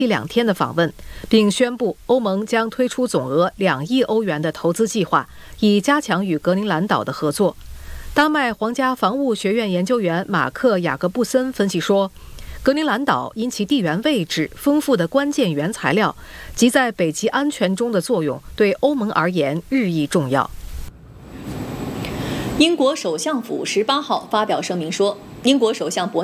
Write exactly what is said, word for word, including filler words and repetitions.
一两天的访问，并宣布欧盟将推出总额两亿欧元的投资计划，以加强与格陵兰岛的合作。丹麦皇家防务学院研究员马克·雅各布森分析说，格陵兰岛因其地缘位置、丰富的关键原材料及在北极安全中的作用，对欧盟而言日益重要。 英国首相府十八号发表声明说，英国首相伯